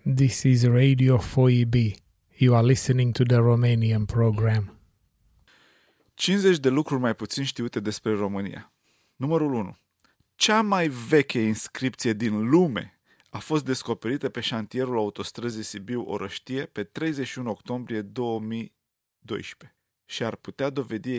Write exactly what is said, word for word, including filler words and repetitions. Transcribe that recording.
This is Radio four E B. You are listening to the Romanian program. cincizeci de lucruri mai puțin știute despre România. Numărul unu. Cea mai veche inscripție din lume a fost descoperită pe șantierul autostrăzii Sibiu-Orăștie pe treizeci și unu octombrie două mii doisprezece și ar putea dovedi